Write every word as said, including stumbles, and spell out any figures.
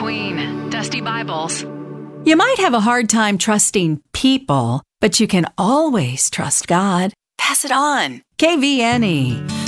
Halloween, Dusty Bibles. You might have a hard time trusting people, but you can always trust God. Pass it on. K V N E.